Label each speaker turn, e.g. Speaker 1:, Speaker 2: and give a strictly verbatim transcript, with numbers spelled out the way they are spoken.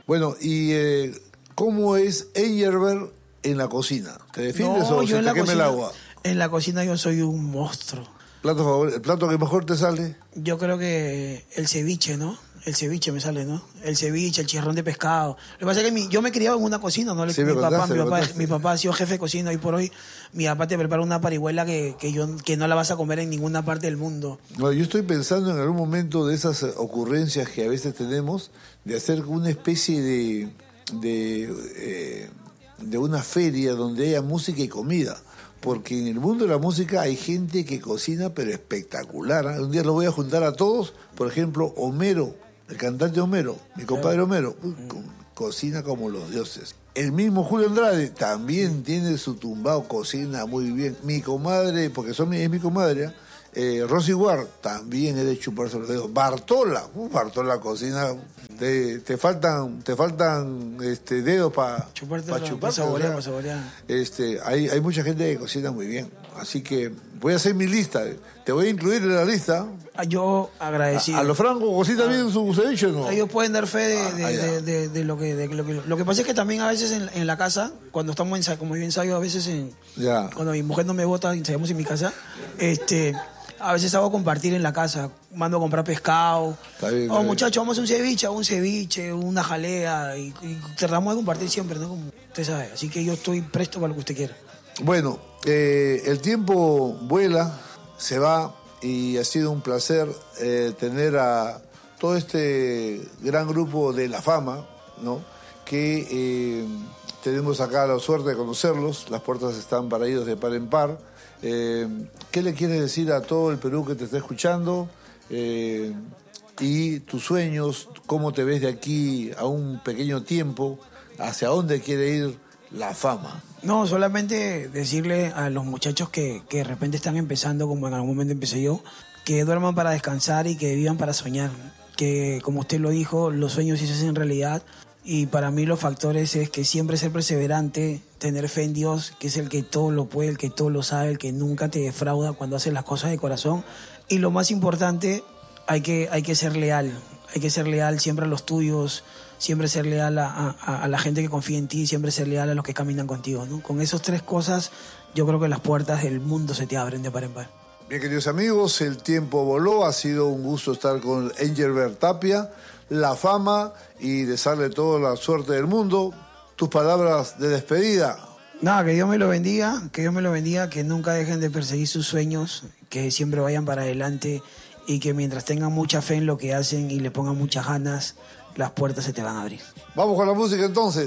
Speaker 1: Bueno, y eh, ¿cómo es Engelbert en la cocina? ¿Te defiendes
Speaker 2: No,
Speaker 1: o
Speaker 2: yo
Speaker 1: se
Speaker 2: en
Speaker 1: te
Speaker 2: la
Speaker 1: quema el
Speaker 2: cocina,
Speaker 1: agua?
Speaker 2: En la cocina yo soy un monstruo.
Speaker 1: ¿Plato favor- ¿El plato que mejor te sale?
Speaker 2: Yo creo que el ceviche, ¿no? El ceviche me sale, ¿no? El ceviche, el chicharrón de pescado. Lo que pasa es que mi, yo me he criado en una cocina, ¿no?
Speaker 1: Sí,
Speaker 2: mi,
Speaker 1: me
Speaker 2: papá,
Speaker 1: contaste,
Speaker 2: mi,
Speaker 1: me
Speaker 2: papá,
Speaker 1: contaste.
Speaker 2: mi papá ha sido jefe de cocina y por hoy mi papá te prepara una parihuela que, que, yo, que no la vas a comer en ninguna parte del mundo.
Speaker 1: No, yo estoy pensando en algún momento de esas ocurrencias que a veces tenemos de hacer una especie de, de, eh, de una feria donde haya música y comida. Porque en el mundo de la música hay gente que cocina, pero espectacular. ¿eh? Un día los voy a juntar a todos. Por ejemplo, Homero, el cantante Homero, mi compadre Homero, uy, co- cocina como los dioses. El mismo Julio Andrade también tiene su tumbao, cocina muy bien. Mi comadre, porque son mi, es mi comadre, ¿eh? Eh, Rosy Ward también es de chuparse los dedos. Bartola, uh, Bartola cocina. Te, te faltan, te faltan este, dedos para
Speaker 2: Chuparte,
Speaker 1: pa
Speaker 2: para
Speaker 1: chuparte,
Speaker 2: saborear,
Speaker 1: o sea,
Speaker 2: para saborear.
Speaker 1: este, hay, hay mucha gente que cocina muy bien. Así que voy a hacer mi lista. Te voy a incluir en la lista.
Speaker 2: Ah, Yo agradecido.
Speaker 1: ¿A, a los francos cocina bien su ceviche o no?
Speaker 2: Ellos pueden dar fe de,
Speaker 1: Ah,
Speaker 2: de,
Speaker 1: ah, ya.
Speaker 2: de, de- de lo que de lo que lo que pasa es que también a veces en, en la casa cuando estamos ensayo, como yo ensayo a veces en
Speaker 1: Ya.
Speaker 2: cuando mi mujer no me bota ensayamos en mi casa, este a veces hago compartir en la casa, mando a comprar pescado.
Speaker 1: Está bien, está
Speaker 2: Oh,
Speaker 1: bien.
Speaker 2: muchachos, vamos a un ceviche, un ceviche, una jalea y, y tratamos de compartir siempre, ¿no? Como usted sabe. Así que yo estoy presto para lo que usted quiera.
Speaker 1: Bueno, eh, el tiempo vuela, se va y ha sido un placer eh, tener a todo este gran grupo de La Fama, ¿no? Que eh, tenemos acá la suerte de conocerlos, las puertas están para ellos de par en par. Eh, ¿Qué le quieres decir a todo el Perú que te está escuchando? Eh, y tus sueños, cómo te ves de aquí a un pequeño tiempo, hacia dónde quiere ir La Fama.
Speaker 2: No, solamente decirle a los muchachos que, que de repente están empezando, como en algún momento empecé yo, que duerman para descansar y que vivan para soñar. Que, como usted lo dijo, los sueños sí se hacen realidad. Y para mí los factores es que siempre ser perseverante, tener fe en Dios, que es el que todo lo puede, el que todo lo sabe, el que nunca te defrauda cuando haces las cosas de corazón. Y lo más importante, hay que, hay que ser leal. Hay que ser leal siempre a los tuyos, siempre ser leal a, a, a la gente que confía en ti, siempre ser leal a los que caminan contigo, ¿no? Con esas tres cosas, yo creo que las puertas del mundo se te abren de par en par.
Speaker 1: Bien, queridos amigos, el tiempo voló, ha sido un gusto estar con Engelbert Tapia, La Fama, y desearle toda la suerte del mundo. Tus palabras de despedida.
Speaker 2: Nada, que Dios me lo bendiga, que Dios me lo bendiga, que nunca dejen de perseguir sus sueños, que siempre vayan para adelante y que mientras tengan mucha fe en lo que hacen y le pongan muchas ganas, las puertas se te van a abrir.
Speaker 1: Vamos con la música entonces.